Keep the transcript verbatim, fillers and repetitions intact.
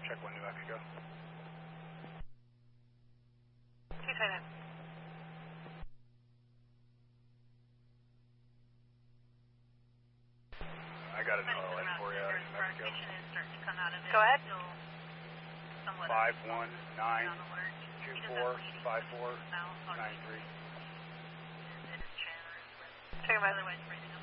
check one New Mexico. two twenty-nine. I got an R L A for you out of New Mexico. Go ahead. five one nine two four five four nine three. Check him out.